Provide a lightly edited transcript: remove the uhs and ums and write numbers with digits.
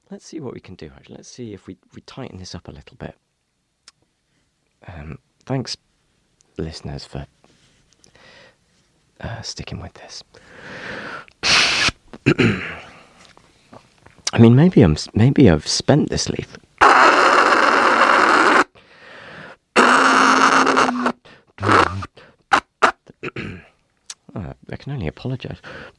let's see what we can do. Let's see if we tighten this up a little bit. Thanks, listeners, for sticking with this. I mean, maybe I've spent this leaf. I can only apologise.